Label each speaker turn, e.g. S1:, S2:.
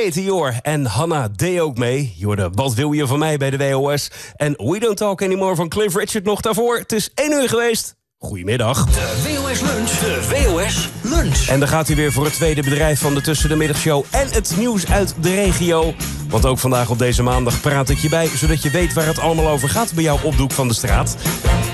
S1: Meteor en Hanna deed ook mee. Je hoorde Wat wil je van mij bij de WOS. En We Don't Talk Anymore van Cliff Richard nog daarvoor. Het is 1 uur geweest. Goedemiddag.
S2: De WOS Lunch. De WOS Lunch.
S1: En dan gaat hij weer voor het tweede bedrijf van de Tussen de Middagshow en het nieuws uit de regio. Want ook vandaag op deze maandag praat ik je bij, zodat je weet waar het allemaal over gaat bij jouw opdoek van de straat.